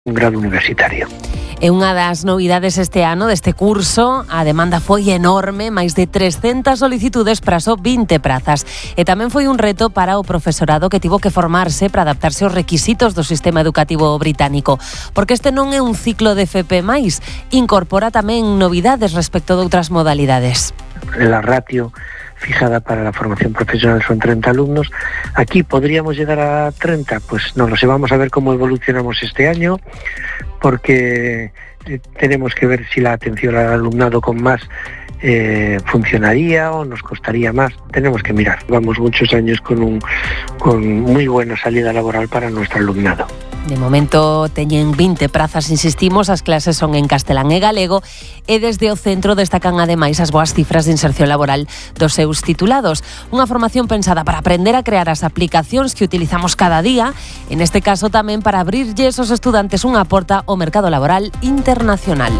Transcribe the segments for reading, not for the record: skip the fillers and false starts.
un grado universitario. E unha das novidades este ano deste curso, a demanda foi enorme, máis de 300 solicitudes para só 20 prazas. E tamén foi un reto para o profesorado que tivo que formarse para adaptarse aos requisitos do sistema educativo británico. Porque este non é un ciclo de FP+, incorpora tamén novidades respecto de outras modalidades. La ratio fijada para la formación profesional son 30 alumnos. Aquí podríamos llegar a 30, pues no lo sé, vamos a ver cómo evolucionamos este año, porque tenemos que ver si la atención al alumnado con más funcionaría o nos costaría más. Tenemos que mirar. Vamos muchos años con muy buena salida laboral para nuestro alumnado. De momento teñen 20 prazas, insistimos, as clases son en castelán e galego e desde o centro destacan ademais as boas cifras de inserción laboral dos seus titulados. Unha formación pensada para aprender a crear as aplicacións que utilizamos cada día, en este caso tamén para abrirlles aos estudantes unha porta ao mercado laboral internacional.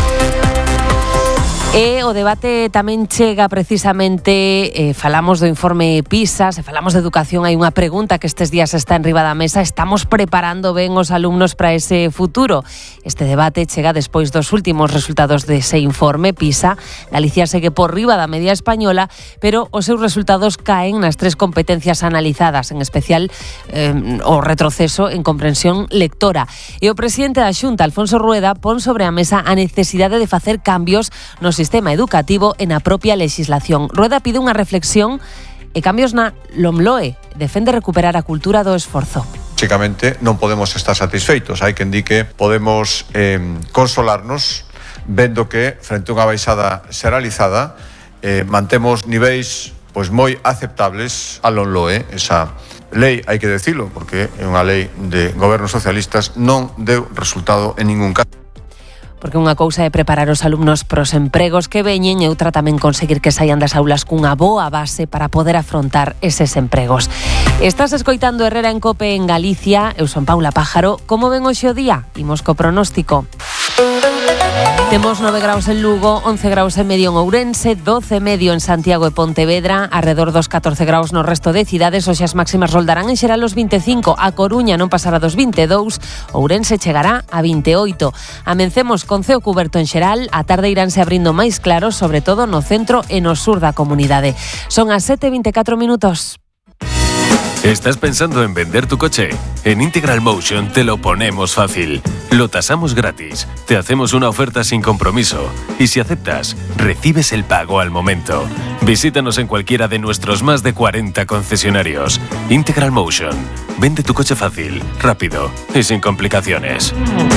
E o debate tamén chega precisamente, falamos do informe PISA, se falamos de educación hai unha pregunta que estes días está enriba da mesa, estamos preparando ben os alumnos para ese futuro? Este debate chega despois dos últimos resultados dese informe PISA. Galicia segue por riba da media española, pero os seus resultados caen nas 3 competencias analizadas, en especial o retroceso en comprensión lectora. E o presidente da Xunta, Alfonso Rueda, pon sobre a mesa a necesidade de facer cambios no sistema educativo e na propia legislación. Rueda pide unha reflexión e cambios na LOMLOE. Defende recuperar a cultura do esforzo. Lógicamente non podemos estar satisfeitos. Hai quen di que podemos consolarnos vendo que frente a unha baixada xeralizada mantemos niveis pois moi aceptables a LOMLOE. Esa lei, hai que decilo, porque é unha lei de gobernos socialistas, non deu resultado en ningún caso. Porque unha cousa é preparar os alumnos pros empregos que veñen e outra tamén conseguir que saian das aulas cunha boa base para poder afrontar eses empregos. Estás escoitando Herrera en Cope en Galicia, eu son Paula Pájaro. Como ven hoxe o día? Imos co pronóstico. Temos 9 graus en Lugo, 11 graus e medio en Ourense, 12 e medio en Santiago e Pontevedra, arredor dos 14 graus no resto de cidades. Hoxe as máximas roldarán en xeral os 25, a Coruña non pasará dos 22, Ourense chegará a 28. Amencemos con ceo cuberto en xeral, a tarde iránse abrindo máis claros, sobre todo no centro e no sur da comunidade. Son as 7:24 minutos. ¿Estás pensando en vender tu coche? En Integral Motion te lo ponemos fácil. Lo tasamos gratis, te hacemos una oferta sin compromiso y si aceptas, recibes el pago al momento. Visítanos en cualquiera de nuestros más de 40 concesionarios. Integral Motion. Vende tu coche fácil, rápido y sin complicaciones.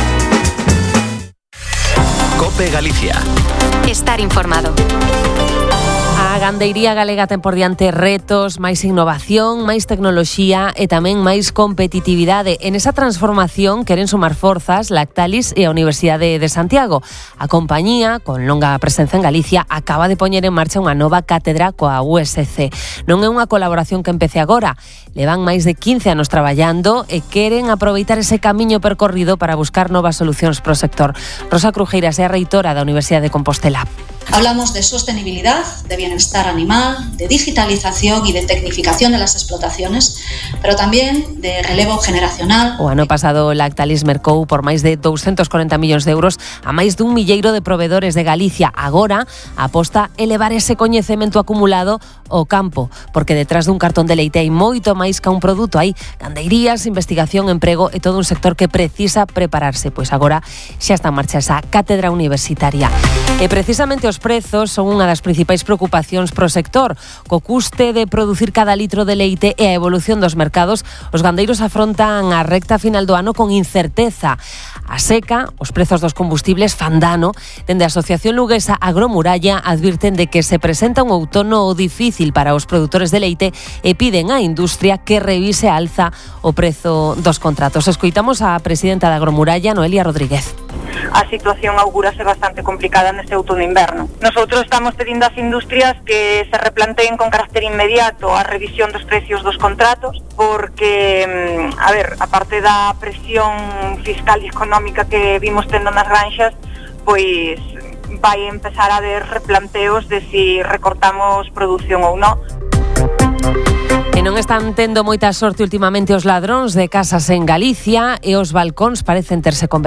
COPE Galicia. Estar informado. A gandeiría galega ten por diante retos, máis innovación, máis tecnoloxía e tamén máis competitividade. En esa transformación queren sumar forzas Lactalis e a Universidade de Santiago. A compañía, con longa presenza en Galicia, acaba de poñer en marcha unha nova cátedra coa USC. Non é unha colaboración que empece agora. Levan máis de 15 anos traballando e queren aproveitar ese camiño percorrido para buscar novas solucións pro sector. Rosa Crujeiras é a reitora da Universidade de Compostela. Hablamos de sostenibilidad, de bienestar animal, de digitalización y de tecnificación de las explotaciones, pero también de relevo generacional. O ano pasado Lactalis mercou por máis de 240 millóns de euros a máis dun milleiro de provedores de Galicia. Agora aposta elevar ese coñecemento acumulado ao campo, porque detrás dun cartón de leite hai moito máis que un produto. Hai gandeirías, investigación, emprego e todo un sector que precisa prepararse. Pois agora xa está en marcha esa cátedra universitaria. E precisamente os prezos son unha das principais preocupacións pro sector. Co custe de producir cada litro de leite e a evolución dos mercados, os gandeiros afrontan a recta final do ano con incerteza. A seca, os prezos dos combustibles fan dano. Dende a Asociación Luguesa Agromuralla advirten de que se presenta un outono difícil para os produtores de leite e piden á industria que revise a alza o prezo dos contratos. Escoitamos a presidenta da Agromuralla, Noelia Rodríguez. A situación augúrase bastante complicada neste outono-inverno. Nosotros estamos pedindo ás industrias que se replanteen con carácter inmediato a revisión dos precios dos contratos, porque, aparte da presión fiscal e económica que vimos tendo nas granxas, pois vai empezar a haber replanteos de si recortamos produción ou non. E non están tendo moita sorte últimamente os ladróns de casas en Galicia e os balcóns parecen terse convertido